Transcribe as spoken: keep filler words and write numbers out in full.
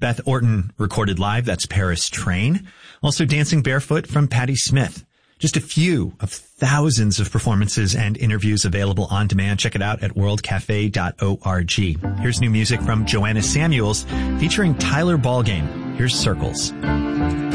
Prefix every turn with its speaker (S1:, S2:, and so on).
S1: Beth Orton recorded live. That's Paris Train. Also Dancing Barefoot from Patti Smith. Just a few of thousands of performances and interviews available on demand. Check it out at world cafe dot org. Here's new music from Joanna Samuels featuring Tyler Ballgame. Here's Circles.